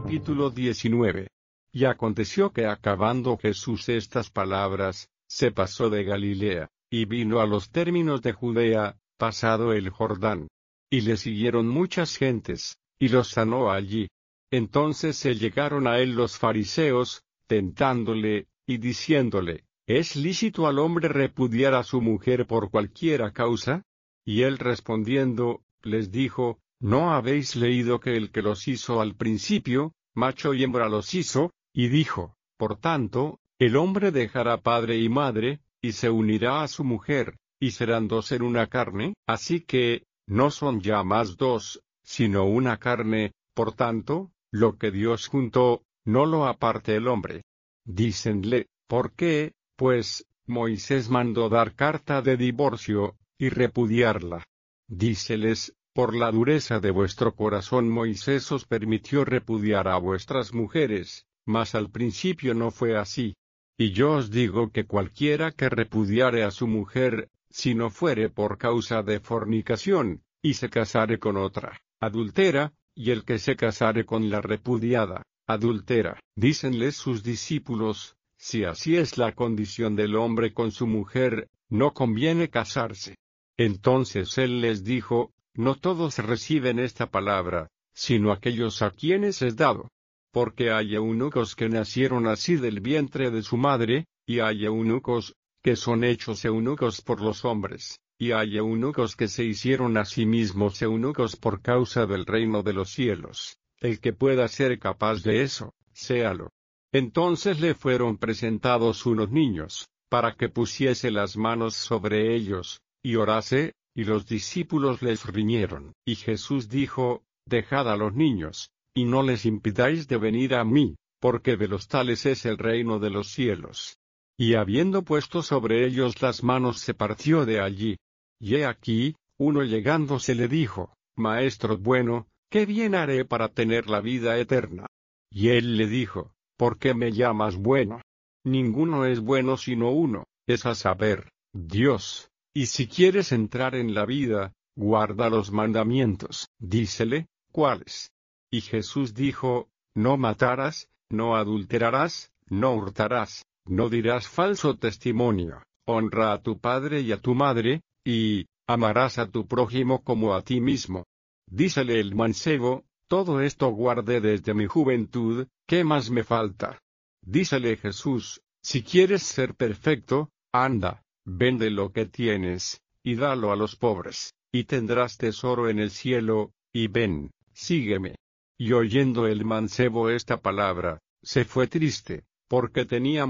Capítulo 19. Y aconteció que acabando Jesús estas palabras, se pasó de Galilea, y vino a los términos de Judea, pasado el Jordán. Y le siguieron muchas gentes, y los sanó allí. Entonces se llegaron a él los fariseos, tentándole, y diciéndole: ¿Es lícito al hombre repudiar a su mujer por cualquiera causa? Y él respondiendo, les dijo: ¿No habéis leído que el que los hizo al principio, macho y hembra los hizo? Y dijo: Por tanto, el hombre dejará padre y madre, y se unirá a su mujer, y serán dos en una carne. Así que, no son ya más dos, sino una carne. Por tanto, lo que Dios juntó, no lo aparte el hombre. Dícenle: ¿por qué, pues, Moisés mandó dar carta de divorcio, y repudiarla? Díceles: por la dureza de vuestro corazón Moisés os permitió repudiar a vuestras mujeres, mas al principio no fue así. Y yo os digo que cualquiera que repudiare a su mujer, si no fuere por causa de fornicación, y se casare con otra, adultera, y el que se casare con la repudiada, adultera. Dícenles sus discípulos: si así es la condición del hombre con su mujer, no conviene casarse. Entonces él les dijo: no todos reciben esta palabra, sino aquellos a quienes es dado. Porque hay eunucos que nacieron así del vientre de su madre, y hay eunucos que son hechos eunucos por los hombres, y hay eunucos que se hicieron a sí mismos eunucos por causa del reino de los cielos. El que pueda ser capaz de eso, séalo. Entonces le fueron presentados unos niños, para que pusiese las manos sobre ellos, y orase. Y los discípulos les riñeron. Y Jesús dijo: dejad a los niños, y no les impidáis de venir a mí, porque de los tales es el reino de los cielos. Y habiendo puesto sobre ellos las manos se partió de allí. Y he aquí, uno llegándose le dijo: Maestro bueno, ¿qué bien haré para tener la vida eterna? Y él le dijo: ¿por qué me llamas bueno? Ninguno es bueno sino uno, es a saber, Dios. Y si quieres entrar en la vida, guarda los mandamientos. Dícele: ¿cuáles? Y Jesús dijo: no matarás, no adulterarás, no hurtarás, no dirás falso testimonio, honra a tu padre y a tu madre, y amarás a tu prójimo como a ti mismo. Dícele el mancebo: todo esto guardé desde mi juventud, ¿qué más me falta? Dícele Jesús: si quieres ser perfecto, anda, vende lo que tienes, y dalo a los pobres, y tendrás tesoro en el cielo, y ven, sígueme. Y oyendo el mancebo esta palabra, se fue triste, porque tenía